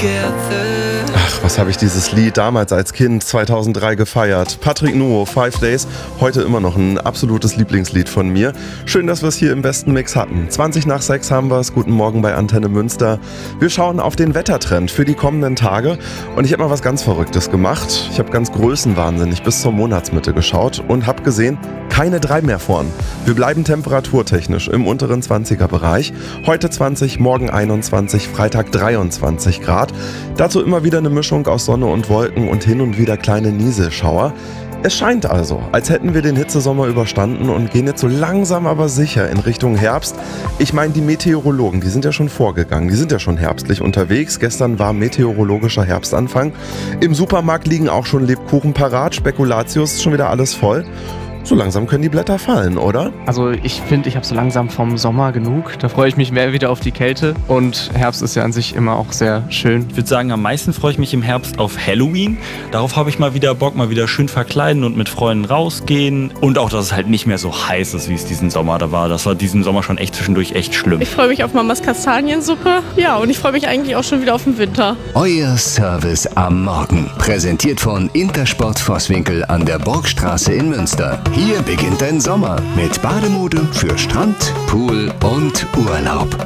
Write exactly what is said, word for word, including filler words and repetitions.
Ach, was habe ich dieses Lied damals als Kind zweitausenddrei gefeiert. Patrick Nuo, Five Days, heute immer noch ein absolutes Lieblingslied von mir. Schön, dass wir es hier im besten Mix hatten. zwanzig nach sechs haben wir es. Guten Morgen bei Antenne Münster. Wir schauen auf den Wettertrend für die kommenden Tage. Und ich habe mal was ganz Verrücktes gemacht. Ich habe ganz größenwahnsinnig bis zur Monatsmitte geschaut und habe gesehen, keine drei mehr vorn. Wir bleiben temperaturtechnisch im unteren zwanziger-Bereich. Heute zwanzig, morgen einundzwanzig, Freitag dreiundzwanzig Grad. Dazu immer wieder eine Mischung aus Sonne und Wolken und hin und wieder kleine Nieselschauer. Es scheint also, als hätten wir den Hitzesommer überstanden und gehen jetzt so langsam aber sicher in Richtung Herbst. Ich meine, die Meteorologen, die sind ja schon vorgegangen, die sind ja schon herbstlich unterwegs. Gestern war meteorologischer Herbstanfang. Im Supermarkt liegen auch schon Lebkuchen parat, Spekulatius, ist schon wieder alles voll. So langsam können die Blätter fallen, oder? Also ich finde, ich habe so langsam vom Sommer genug. Da freue ich mich mehr wieder auf die Kälte. Und Herbst ist ja an sich immer auch sehr schön. Ich würde sagen, am meisten freue ich mich im Herbst auf Halloween. Darauf habe ich mal wieder Bock, mal wieder schön verkleiden und mit Freunden rausgehen. Und auch, dass es halt nicht mehr so heiß ist, wie es diesen Sommer da war. Das war diesen Sommer schon echt zwischendurch echt schlimm. Ich freue mich auf Mamas Kastaniensuppe. Ja, und ich freue mich eigentlich auch schon wieder auf den Winter. Euer Service am Morgen. Präsentiert von Intersport Vosswinkel an der Burgstraße in Münster. Hier beginnt dein Sommer mit Bademode für Strand, Pool und Urlaub.